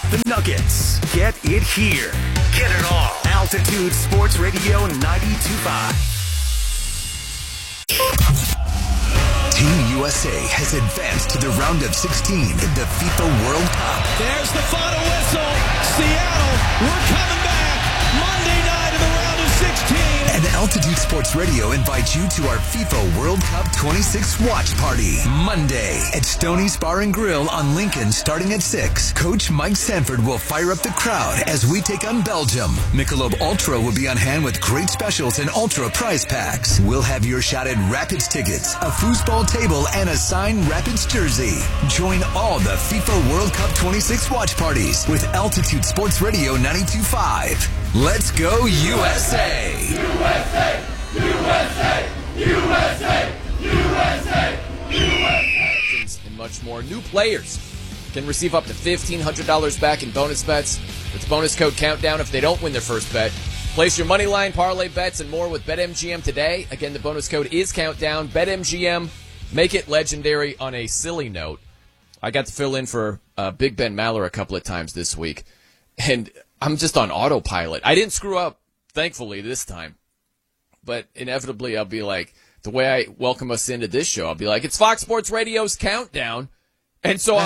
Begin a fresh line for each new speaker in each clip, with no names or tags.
The Nuggets. Get it here. Get it all. Altitude Sports Radio 92.5. Team USA has advanced to the round of 16 in the FIFA World Cup.
There's the final whistle. Seattle, we're coming back. Monday night in the round of 16.
And Altitude Sports Radio invites you to our FIFA World Cup 26 watch party. Monday at Stoney's Bar and Grill on Lincoln starting at 6. Coach Mike Sanford will fire up the crowd as we take on Belgium. Michelob Ultra will be on hand with great specials and Ultra prize packs. We'll have your shot at Rapids tickets, a foosball table, and a signed Rapids jersey. Join all the FIFA World Cup 26 watch parties with Altitude Sports Radio 92.5. Let's go USA!
USA! USA! USA! USA! USA!
And much more. New players can receive up to $1,500 back in bonus bets with bonus code Countdown if they don't win their first bet. Place your money line, parlay bets, and more with BetMGM today. Again, the bonus code is Countdown. BetMGM, make it legendary. On a silly note, I got to fill in for Big Ben Maller a couple of times this week, and I'm just on autopilot. I didn't screw up, thankfully, this time. But inevitably, I'll be like, the way I welcome us into this show, I'll be like, it's Fox Sports Radio's Countdown. And so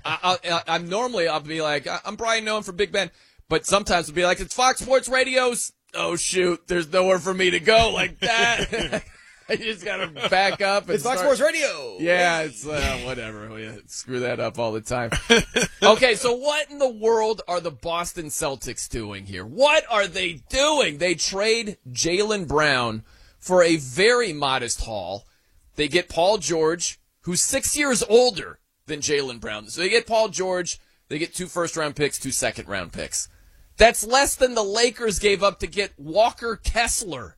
I'm normally, I'll be like, I'm Brian Nolan for Big Ben. But sometimes I'll be like, it's Fox Sports Radio's, oh shoot, there's nowhere for me to go like that. I just got to back up. And
it's Fox Sports Radio.
Yeah, it's whatever. We screw that up all the time. Okay, so what in the world are the Boston Celtics doing here? What are they doing? They trade Jaylen Brown for a very modest haul. They get Paul George, who's 6 years older than Jaylen Brown. So they get Paul George. They get 2 first-round picks, 2 second-round picks. That's less than the Lakers gave up to get Walker Kessler.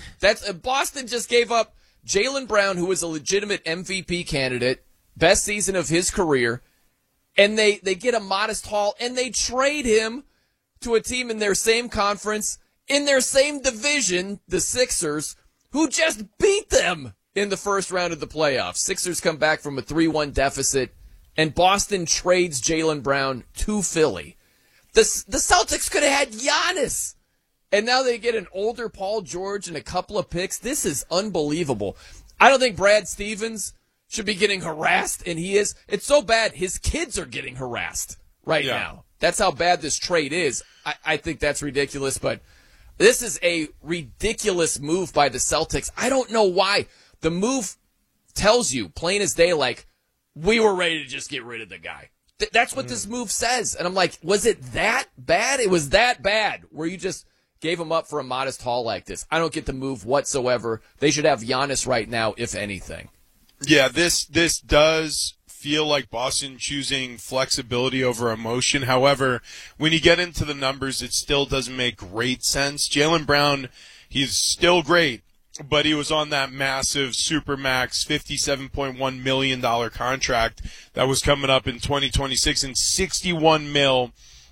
Boston just gave up Jaylen Brown, who was a legitimate MVP candidate, best season of his career, and they get a modest haul, and they trade him to a team in their same conference, in their same division, the Sixers, who just beat them in the first round of the playoffs. Sixers come back from a 3-1 deficit, and Boston trades Jaylen Brown to Philly. The Celtics could have had Giannis. And now they get an older Paul George and a couple of picks. This is unbelievable. I don't think Brad Stevens should be getting harassed, and he is. It's so bad, his kids are getting harassed right now. That's how bad this trade is. I think that's ridiculous, but this is a ridiculous move by the Celtics. I don't know why. The move tells you, plain as day, like, we were ready to just get rid of the guy. That's what this move says. And I'm like, was it that bad? It was that bad, where you just gave him up for a modest haul like this. I don't get the move whatsoever. They should have Giannis right now, if anything.
Yeah, this does feel like Boston choosing flexibility over emotion. However, when you get into the numbers, it still doesn't make great sense. Jaylen Brown, he's still great, but he was on that massive Supermax $57.1 million contract that was coming up in 2026 and $61 million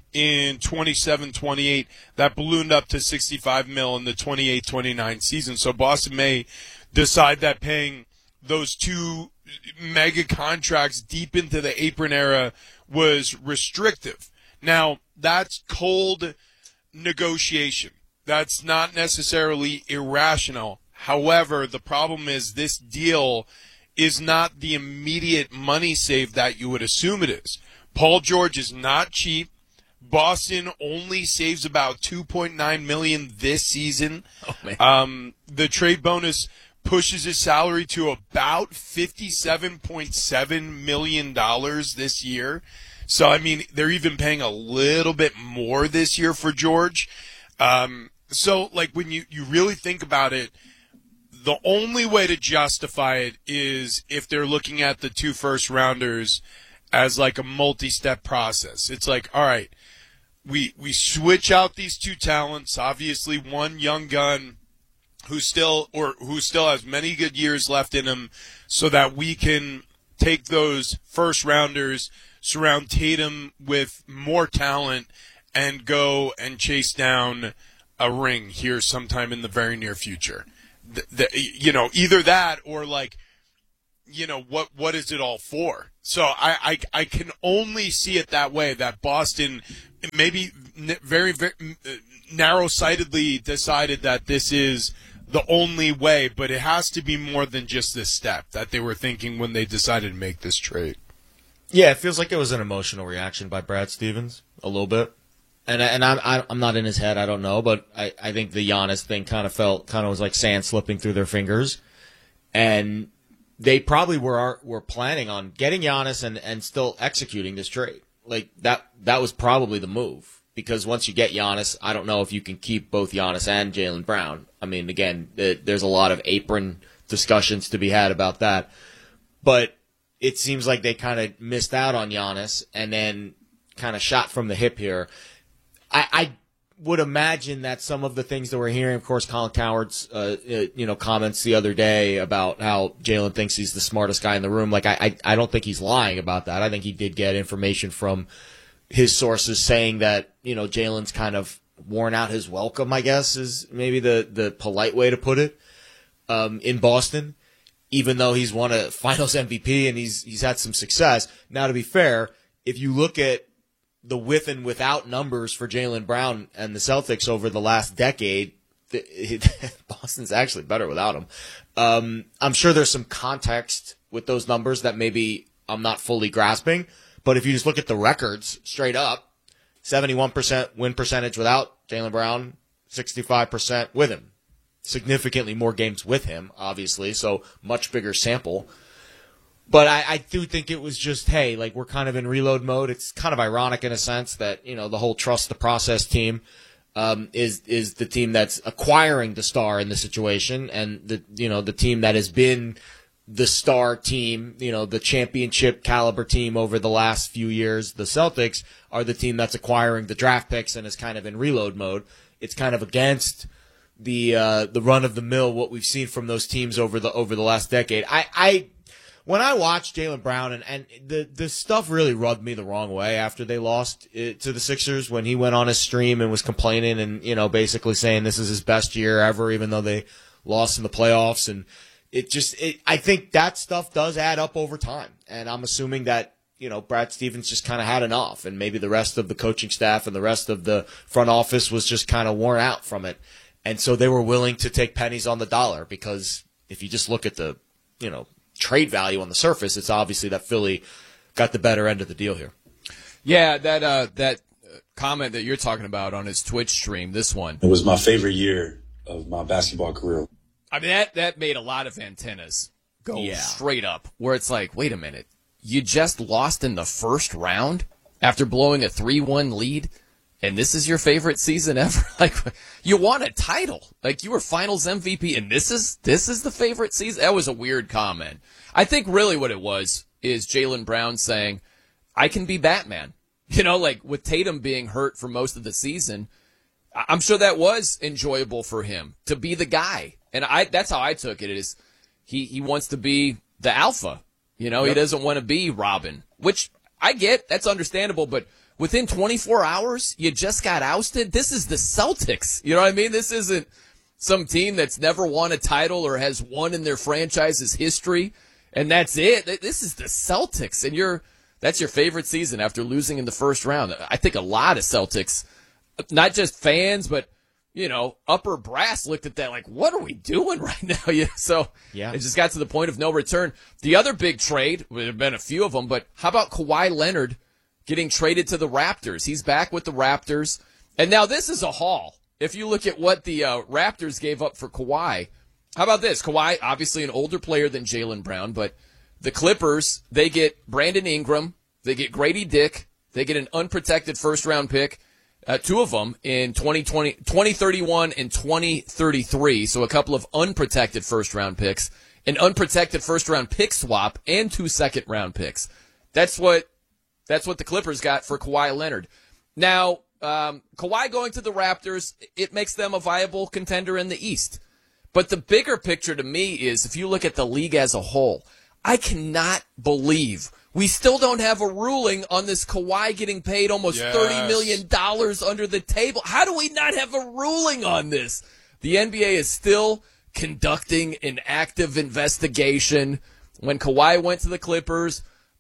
in 27-28, that ballooned up to $65 million in the 28-29 season. So Boston may decide that paying those 2 mega contracts deep into the apron era was restrictive. Now, that's cold negotiation. That's not necessarily irrational. However, the problem is this deal is not the immediate money save that you would assume it is. Paul George is not cheap. Boston only saves about $2.9 million this season.
Oh, man.
The trade bonus pushes his salary to about $57.7 million this year. So, I mean, they're even paying a little bit more this year for George. So, like, when you really think about it, the only way to justify it is if they're looking at the 2 first-rounders as, like, a multi-step process. It's like, all right, we switch out these 2 talents. Obviously, one young gun who still has many good years left in him, so that we can take those first rounders, surround Tatum with more talent, and go and chase down a ring here sometime in the very near future. Either that or, like, what is it all for? So I can only see it that way, that Boston maybe very, very narrow-sightedly decided that this is the only way, but it has to be more than just this step that they were thinking when they decided to make this trade.
Yeah, it feels like it was an emotional reaction by Brad Stevens, a little bit. And I'm not in his head, I don't know, but I think the Giannis thing kind of was like sand slipping through their fingers. And they probably were planning on getting Giannis and still executing this trade. Like that was probably the move, because once you get Giannis, I don't know if you can keep both Giannis and Jaylen Brown. I mean, again, there's a lot of apron discussions to be had about that, but it seems like they kind of missed out on Giannis and then kind of shot from the hip here. I would imagine that some of the things that we're hearing, of course, Colin Cowherd's, comments the other day about how Jaylen thinks he's the smartest guy in the room. Like, I don't think he's lying about that. I think he did get information from his sources saying that, Jaylen's kind of worn out his welcome, I guess, is maybe the polite way to put it, in Boston, even though he's won a Finals MVP and he's had some success. Now, to be fair, if you look at the with and without numbers for Jaylen Brown and the Celtics over the last decade, Boston's actually better without him. I'm sure there's some context with those numbers that maybe I'm not fully grasping, but if you just look at the records straight up, 71% win percentage without Jaylen Brown, 65% with him. Significantly more games with him, obviously, so much bigger sample. But I do think it was just, hey, like, we're kind of in reload mode. It's kind of ironic in a sense that, the whole trust the process team is the team that's acquiring the star in the situation, and the team that has been the star team, the championship caliber team over the last few years, the Celtics, are the team that's acquiring the draft picks and is kind of in reload mode. It's kind of against the run of the mill, what we've seen from those teams over the last decade. When I watched Jaylen Brown, and the stuff really rubbed me the wrong way after they lost to the Sixers, when he went on his stream and was complaining and, basically saying this is his best year ever, even though they lost in the playoffs. And I think that stuff does add up over time. And I'm assuming that, Brad Stevens just kind of had enough, and maybe the rest of the coaching staff and the rest of the front office was just kind of worn out from it. And so they were willing to take pennies on the dollar, because if you just look at the, trade value on the surface, it's obviously that Philly got the better end of the deal here.
Yeah, that comment that you're talking about on his Twitch stream, this one.
It was my favorite year of my basketball career.
I mean, that made a lot of antennas go straight up, where it's like, wait a minute, you just lost in the first round after blowing a 3-1 lead, and this is your favorite season ever? Like, you won a title. Like, you were Finals MVP, and this is the favorite season? That was a weird comment. I think really what it was is Jaylen Brown saying, I can be Batman. Like with Tatum being hurt for most of the season, I'm sure that was enjoyable for him to be the guy. And that's how I took it, is he wants to be the alpha. He doesn't want to be Robin, which I get. That's understandable, but within 24 hours, you just got ousted. This is the Celtics. You know what I mean? This isn't some team that's never won a title or has won in their franchise's history, and that's it. This is the Celtics, and that's your favorite season after losing in the first round. I think a lot of Celtics, not just fans, but, upper brass looked at that like, what are we doing right now? So it just got to the point of no return. The other big trade, there have been a few of them, but how about Kawhi Leonard getting traded to the Raptors? He's back with the Raptors. And now this is a haul. If you look at what the Raptors gave up for Kawhi, how about this? Kawhi, obviously an older player than Jaylen Brown, but the Clippers, they get Brandon Ingram, they get Grady Dick, they get an unprotected first-round pick, two of them in 2031 and 2033, so a couple of unprotected first-round picks, an unprotected first-round pick swap, and 2 second-round picks. That's what the Clippers got for Kawhi Leonard. Now, Kawhi going to the Raptors, it makes them a viable contender in the East. But the bigger picture to me is, if you look at the league as a whole, I cannot believe we still don't have a ruling on this Kawhi getting paid almost $30 million under the table. How do we not have a ruling on this? The NBA is still conducting an active investigation. When Kawhi went to the Clippers,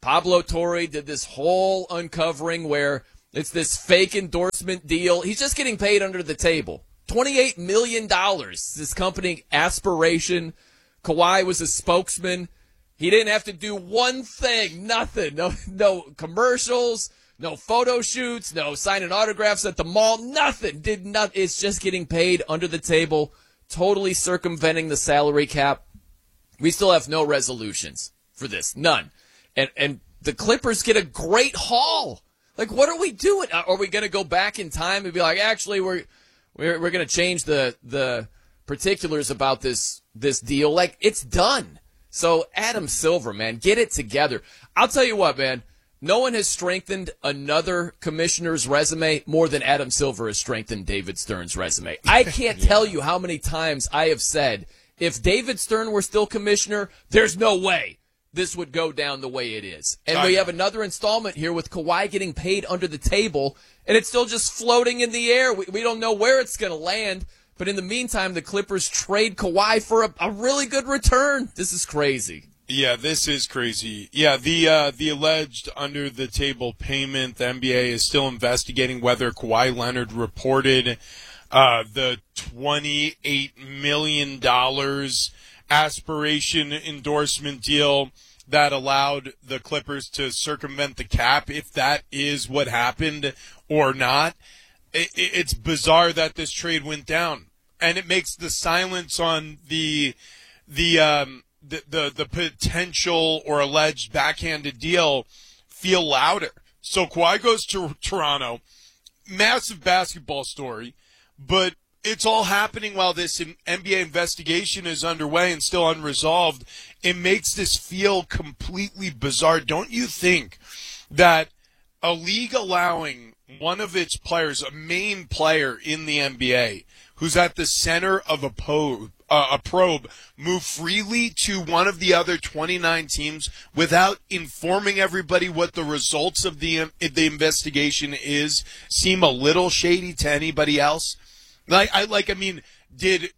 Pablo Torre did this whole uncovering where it's this fake endorsement deal. He's just getting paid under the table. $28 million. This company, Aspiration. Kawhi was a spokesman. He didn't have to do one thing, nothing. No commercials, no photo shoots, no signing autographs at the mall, nothing. It's just getting paid under the table, totally circumventing the salary cap. We still have no resolutions for this, none. And the Clippers get a great haul. Like, what are we doing? Are we going to go back in time and be like, actually, we're going to change the particulars about this deal? Like, it's done. So, Adam Silver, man, get it together. I'll tell you what, man, no one has strengthened another commissioner's resume more than Adam Silver has strengthened David Stern's resume. I can't tell you how many times I have said, if David Stern were still commissioner, there's no way this would go down the way it is. And we have another installment here with Kawhi getting paid under the table, and it's still just floating in the air. We don't know where it's going to land. But in the meantime, the Clippers trade Kawhi for a really good return. This is crazy.
Yeah, this is crazy. Yeah, the alleged under-the-table payment, the NBA is still investigating whether Kawhi Leonard reported the $28 million Aspiration endorsement deal that allowed the Clippers to circumvent the cap, if that is what happened or not. It's bizarre that this trade went down, and it makes the silence on the potential or alleged backhanded deal feel louder. So Kawhi goes to Toronto, massive basketball story, but it's all happening while this NBA investigation is underway and still unresolved. It makes this feel completely bizarre. Don't you think that a league allowing one of its players, a main player in the NBA, who's at the center of a probe, move freely to one of the other 29 teams without informing everybody what the results of the investigation is, seem a little shady to anybody else? Did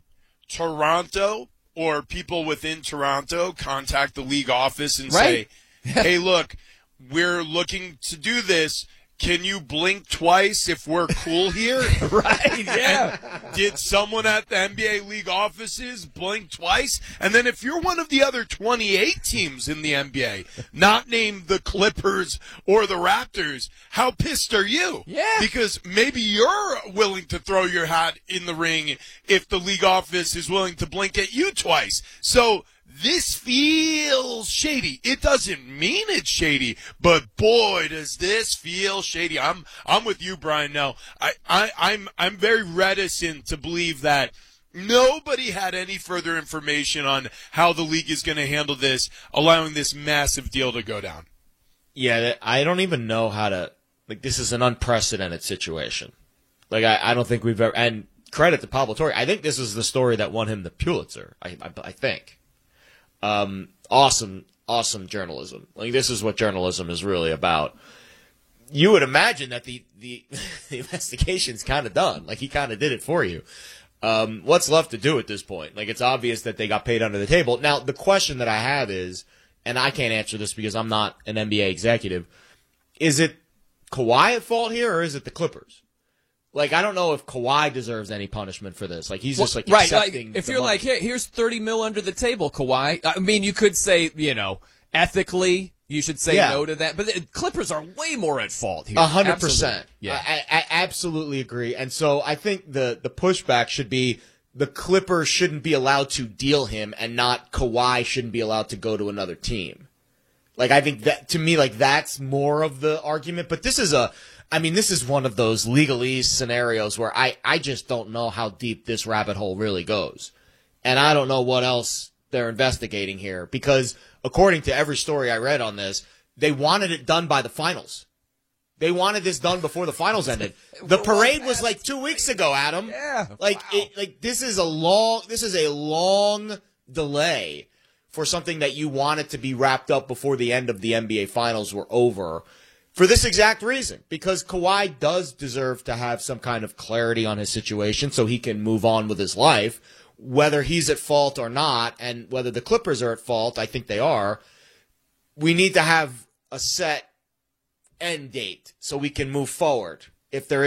Toronto or people within Toronto contact the league office and say, hey, look, we're looking to do this. Can you blink twice if we're cool here?
Right, yeah.
And did someone at the NBA league offices blink twice? And then if you're one of the other 28 teams in the NBA, not named the Clippers or the Raptors, how pissed are you?
Yeah.
Because maybe you're willing to throw your hat in the ring if the league office is willing to blink at you twice. So this feels shady. It doesn't mean it's shady, but boy, does this feel shady. I'm with you, Brian. No, I'm very reticent to believe that nobody had any further information on how the league is going to handle this, allowing this massive deal to go down.
Yeah, I don't even know how to. This is an unprecedented situation. I don't think we've ever. And credit to Pablo Torre. I think this is the story that won him the Pulitzer. I think. Awesome journalism. This is what journalism is really about. You would imagine that the investigation's kind of done. He kind of did it for you. What's left to do at this point? It's obvious that they got paid under the table. Now, the question that I have is, and I can't answer this because I'm not an NBA executive, is it Kawhi at fault here or is it the Clippers? I don't know if Kawhi deserves any punishment for this. He's just accepting.
If you're hey, here's $30 million under the table, Kawhi. I mean, you could say, ethically, you should say no to that. But the Clippers are way more at fault here.
100%. Yeah, I absolutely agree. And so I think the pushback should be the Clippers shouldn't be allowed to deal him, and not Kawhi shouldn't be allowed to go to another team. I think that to me, that's more of the argument. But this is this is one of those legalese scenarios where I just don't know how deep this rabbit hole really goes. And I don't know what else they're investigating here because according to every story I read on this, they wanted it done by the finals. They wanted this done before the finals ended. The parade was 2 weeks ago, Adam.
Yeah.
This is a long delay for something that you wanted to be wrapped up before the end of the NBA finals were over. For this exact reason, because Kawhi does deserve to have some kind of clarity on his situation so he can move on with his life, whether he's at fault or not, and whether the Clippers are at fault, I think they are. we need to have a set end date so we can move forward. If there